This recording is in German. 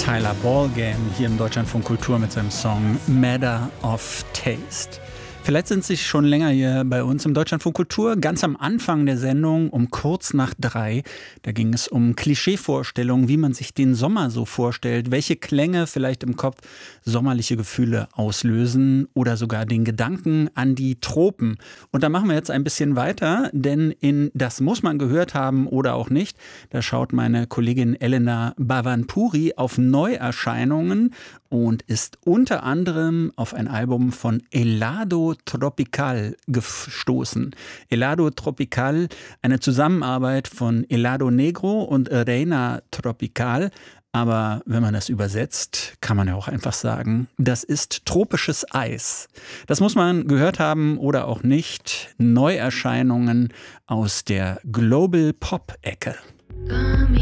Tyler Ballgame hier im Deutschlandfunk Kultur mit seinem Song Matter of Taste. Vielleicht sind Sie schon länger hier bei uns im Deutschlandfunk Kultur. Ganz am Anfang der Sendung um kurz nach 3, da ging es um Klischeevorstellungen, wie man sich den Sommer so vorstellt, welche Klänge vielleicht im Kopf sommerliche Gefühle auslösen oder sogar den Gedanken an die Tropen. Und da machen wir jetzt ein bisschen weiter, denn in Das muss man gehört haben oder auch nicht, da schaut meine Kollegin Elena Bhavanpuri auf Neuerscheinungen und ist unter anderem auf ein Album von Helado Tropical gestoßen. Helado Tropical, eine Zusammenarbeit von Helado Negro und Reina Tropical. Aber wenn man das übersetzt, kann man ja auch einfach sagen, das ist tropisches Eis. Das muss man gehört haben oder auch nicht. Neuerscheinungen aus der Global Pop-Ecke.